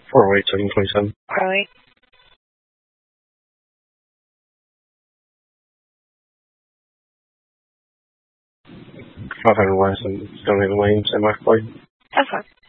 408, 727. 408. 500 West and Stone Haven Lane, semi-flight. That's fine.